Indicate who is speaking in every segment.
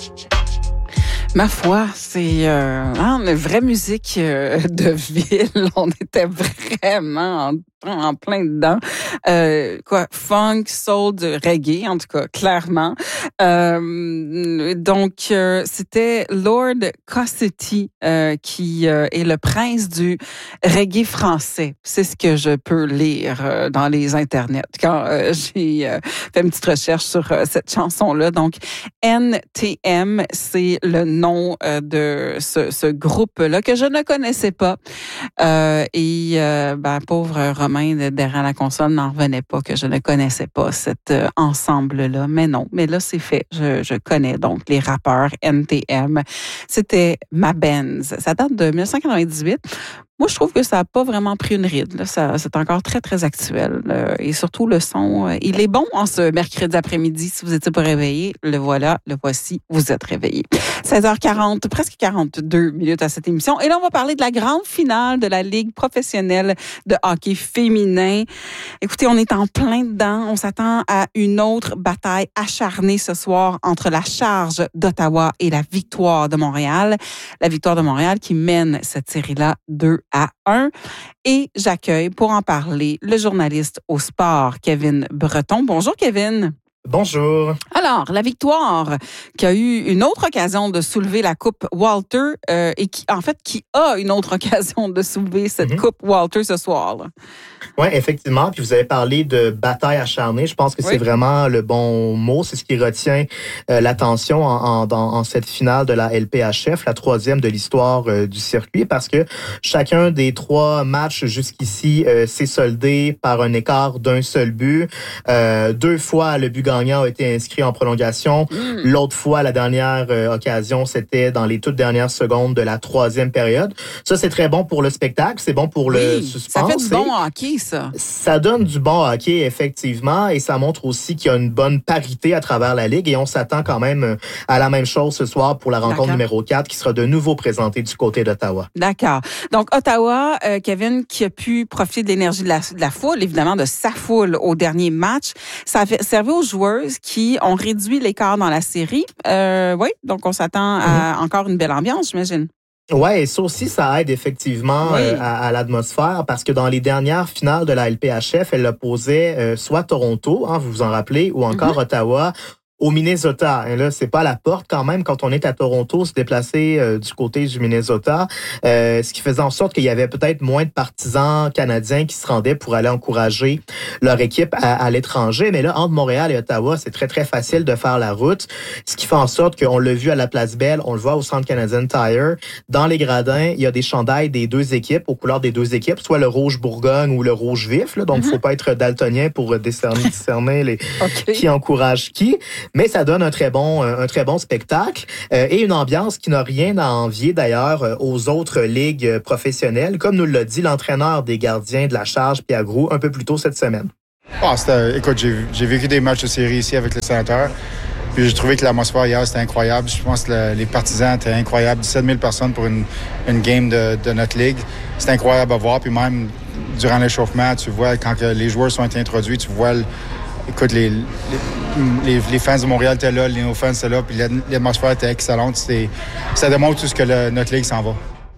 Speaker 1: Ma foi, c'est une vraie musique de ville. On était vraiment en plein dedans. Funk, soul, reggae, en tout cas, clairement. C'était Lord Cossity qui est le prince du reggae français. C'est ce que je peux lire dans les internets quand j'ai fait une petite recherche sur cette chanson-là. Donc, NTM, c'est le nom de ce groupe-là que je ne connaissais pas. Pauvre Romain derrière la console n'en revenait pas que je ne connaissais pas cet ensemble-là. Mais non, mais là, c'est fait. Je connais donc les rappeurs NTM. C'était Ma Benz. Ça date de 1998. Moi, je trouve que ça n'a pas vraiment pris une ride. Là. C'est encore très, très actuel. Et surtout, le son, il est bon en ce mercredi après-midi. Si vous n'étiez pas réveillé, le voilà, le voici, vous êtes réveillé. 16h40, presque 42 minutes à cette émission. Et là, on va parler de la grande finale de la Ligue professionnelle de hockey féminin. Écoutez, on est en plein dedans. On s'attend à une autre bataille acharnée ce soir entre la Charge d'Ottawa et la Victoire de Montréal. La Victoire de Montréal qui mène cette série-là 2-1. Et j'accueille pour en parler le journaliste au sport, Kevin Breton. Bonjour, Kevin.
Speaker 2: Bonjour.
Speaker 1: Alors, la Victoire qui a eu une autre occasion de soulever la Coupe Walter et qui a une autre occasion de soulever cette Coupe Walter ce soir.
Speaker 2: Oui, effectivement. Puis vous avez parlé de bataille acharnée. Je pense que c'est vraiment le bon mot. C'est ce qui retient l'attention en cette finale de la LPHF, la troisième de l'histoire du circuit, parce que chacun des trois matchs jusqu'ici s'est soldé par un écart d'un seul but. 2 fois, le but gagnant a été inscrit en prolongation. L'autre fois, la dernière occasion, c'était dans les toutes dernières secondes de la troisième période. Ça, c'est très bon pour le spectacle. C'est bon pour le suspense.
Speaker 1: Ça fait du bon hockey, ça.
Speaker 2: Ça donne du bon hockey, effectivement, et ça montre aussi qu'il y a une bonne parité à travers la Ligue, et on s'attend quand même à la même chose ce soir pour la rencontre numéro 4 qui sera de nouveau présentée du côté d'Ottawa.
Speaker 1: D'accord. Donc, Ottawa, Kevin, qui a pu profiter de l'énergie de la foule, évidemment de sa foule au dernier match, ça a servi aux joueuses qui ont réduit l'écart dans la série. Donc on s'attend à encore une belle ambiance, j'imagine.
Speaker 2: Ouais, et ça aussi, ça aide effectivement à l'atmosphère, parce que dans les dernières finales de la LPHF, elle opposait soit Toronto, vous vous en rappelez, ou encore Ottawa au Minnesota. Et là, c'est pas à la porte quand même quand on est à Toronto, se déplacer du côté du Minnesota, ce qui faisait en sorte qu'il y avait peut-être moins de partisans canadiens qui se rendaient pour aller encourager leur équipe à l'étranger. Mais là, entre Montréal et Ottawa, c'est très, très facile de faire la route, ce qui fait en sorte qu'on l'a vu à la Place Belle, on le voit au Centre Canadian Tire. Dans les gradins, il y a des chandails des deux équipes, aux couleurs des deux équipes, soit le rouge Bourgogne ou le rouge vif. Là, donc, faut pas être daltonien pour discerner qui encourage qui. Mais ça donne un très bon spectacle et une ambiance qui n'a rien à envier d'ailleurs aux autres ligues professionnelles, comme nous l'a dit l'entraîneur des gardiens de la Charge, Pierre Groulx, un peu plus tôt cette semaine.
Speaker 3: Écoute, j'ai vécu des matchs de série ici avec les Sénateurs. Puis j'ai trouvé que l'atmosphère hier, c'était incroyable. Je pense que les partisans étaient incroyables. 17 000 personnes pour une game de notre ligue. C'était incroyable à voir. Puis même durant l'échauffement, tu vois, quand les joueurs sont introduits, tu vois... Écoute, les fans de Montréal étaient là, nos fans étaient là, puis l'atmosphère était excellente. Ça démontre tout ce que notre ligue s'en va.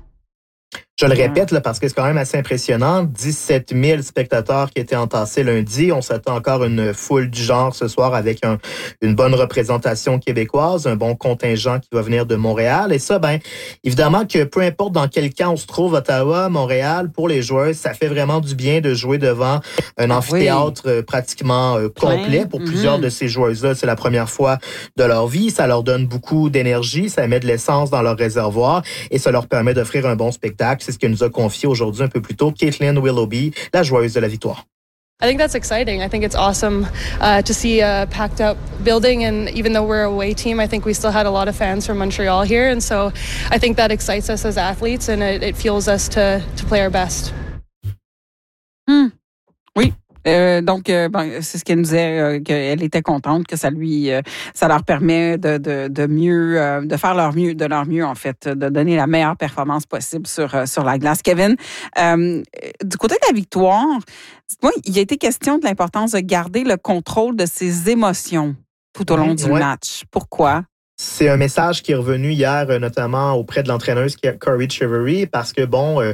Speaker 2: Je le répète là, parce que c'est quand même assez impressionnant. 17 000 spectateurs qui étaient entassés lundi. On s'attend encore une foule du genre ce soir avec une bonne représentation québécoise, un bon contingent qui va venir de Montréal. Et ça, évidemment que peu importe dans quel camp on se trouve, Ottawa, Montréal, pour les joueurs, ça fait vraiment du bien de jouer devant un amphithéâtre pratiquement complet. Pour plusieurs de ces joueuses-là, c'est la première fois de leur vie. Ça leur donne beaucoup d'énergie, ça met de l'essence dans leur réservoir et ça leur permet d'offrir un bon spectacle. C'est ce que nous a confié aujourd'hui un peu plus tôt Caitlin Willoughby, la joueuse de la Victoire.
Speaker 4: I think that's exciting. I think it's awesome to see a packed up building, and even though we're a away team, I think we still had a lot of fans from Montreal here, and so I think that excites us as athletes, and it fuels us to play our best.
Speaker 1: Oui. Donc, c'est ce qu'elle nous disait, qu'elle était contente, que ça leur permet de mieux, de faire de leur mieux en fait, de donner la meilleure performance possible sur la glace. Kevin, du côté de la Victoire, dites-moi, il a été question de l'importance de garder le contrôle de ses émotions tout au long du match. Pourquoi?
Speaker 2: C'est un message qui est revenu hier, notamment auprès de l'entraîneuse Corey Cheverry, parce que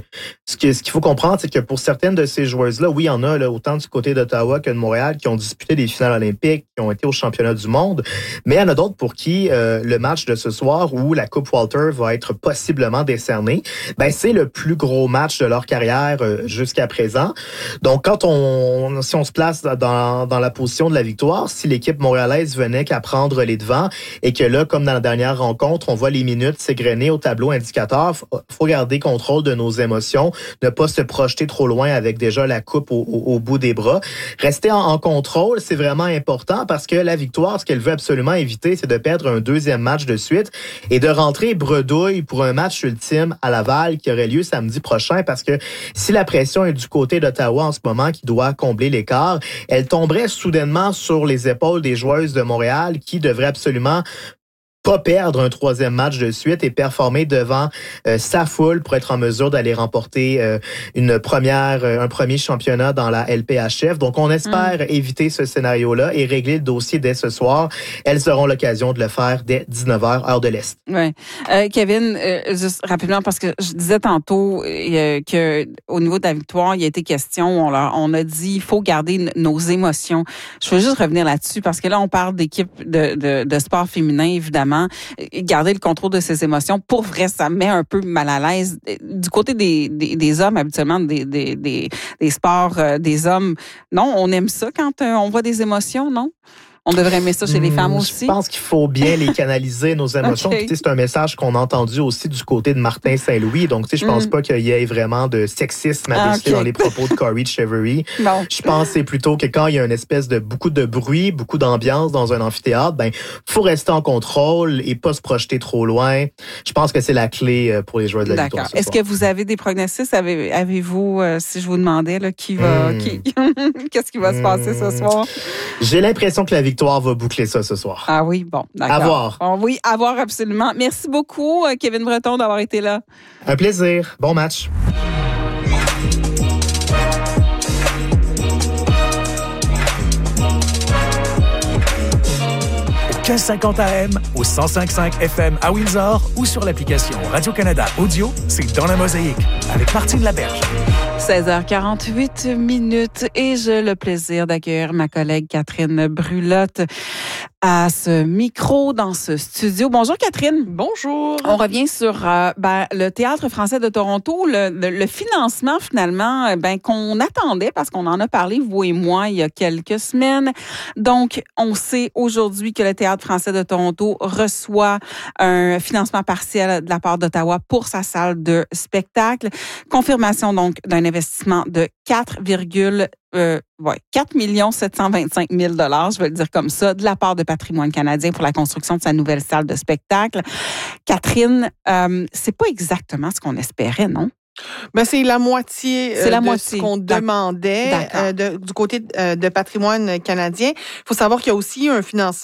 Speaker 2: ce qu'il faut comprendre, c'est que pour certaines de ces joueuses-là, oui, il y en a là, autant du côté d'Ottawa que de Montréal qui ont disputé des finales olympiques, qui ont été au championnat du monde, mais il y en a d'autres pour qui le match de ce soir où la Coupe Walter va être possiblement décernée, c'est le plus gros match de leur carrière jusqu'à présent. Donc, si on se place dans la position de la victoire, si l'équipe montréalaise venait qu'à prendre les devants et que là, comme dans la dernière rencontre, on voit les minutes s'égrener au tableau indicateur. Faut garder contrôle de nos émotions, ne pas se projeter trop loin avec déjà la coupe au bout des bras. Rester en contrôle, c'est vraiment important parce que la victoire, ce qu'elle veut absolument éviter, c'est de perdre un deuxième match de suite et de rentrer bredouille pour un match ultime à Laval qui aurait lieu samedi prochain parce que si la pression est du côté d'Ottawa en ce moment qui doit combler l'écart, elle tomberait soudainement sur les épaules des joueuses de Montréal qui devraient absolument pas perdre un troisième match de suite et performer devant sa foule pour être en mesure d'aller remporter un premier championnat dans la LPHF. Donc, on espère éviter ce scénario-là et régler le dossier dès ce soir. Elles auront l'occasion de le faire dès 19h, heure de l'Est.
Speaker 1: Oui. Kevin, juste rapidement, parce que je disais tantôt que au niveau de la victoire, il y a été question, on a dit, il faut garder nos émotions. Je veux juste revenir là-dessus parce que là, on parle d'équipe de sport féminin, évidemment. Garder le contrôle de ses émotions, pour vrai, ça met un peu mal à l'aise. Du côté des hommes, habituellement, des sports des hommes, non, on aime ça quand on voit des émotions, non? On devrait aimer ça chez les femmes aussi.
Speaker 2: Je pense qu'il faut bien les canaliser, nos émotions. Okay. Puis, c'est un message qu'on a entendu aussi du côté de Martin Saint-Louis. Donc, je pense pas qu'il y ait vraiment de sexisme à déceler dans les propos de Corey Cheverry.
Speaker 1: Bon.
Speaker 2: Je pense que c'est plutôt que quand il y a une espèce de beaucoup de bruit, beaucoup d'ambiance dans un amphithéâtre, faut rester en contrôle et pas se projeter trop loin. Je pense que c'est la clé pour les joueurs de la victoire.
Speaker 1: D'accord. Est-ce que vous avez des pronostics? Avez-vous, si je vous demandais, là, qu'est-ce qui va se passer ce soir?
Speaker 2: J'ai l'impression que la victoire va boucler ça ce soir.
Speaker 1: Ah oui, bon, d'accord.
Speaker 2: À voir.
Speaker 1: Oui, à voir absolument. Merci beaucoup, Kevin Breton, d'avoir été là.
Speaker 2: Un plaisir. Bon match.
Speaker 5: 1550 AM, au 105.5 FM à Windsor ou sur l'application Radio-Canada Audio, c'est Dans la Mosaïque avec Martine Laberge.
Speaker 1: 16h48 et j'ai le plaisir d'accueillir ma collègue Catherine Brulotte à ce micro dans ce studio. Bonjour Catherine.
Speaker 6: Bonjour.
Speaker 1: On revient sur le Théâtre français de Toronto, le financement finalement qu'on attendait parce qu'on en a parlé, vous et moi, il y a quelques semaines. Donc, on sait aujourd'hui que le Théâtre français de Toronto reçoit un financement partiel de la part d'Ottawa pour sa salle de spectacle. Confirmation donc d'un investissement de 4 725 000 $, je vais le dire comme ça, de la part de Patrimoine canadien pour la construction de sa nouvelle salle de spectacle. Catherine, c'est pas exactement ce qu'on espérait, non?
Speaker 6: C'est la moitié
Speaker 1: ce
Speaker 6: qu'on demandait du côté de Patrimoine canadien. Il faut savoir qu'il y a aussi un financement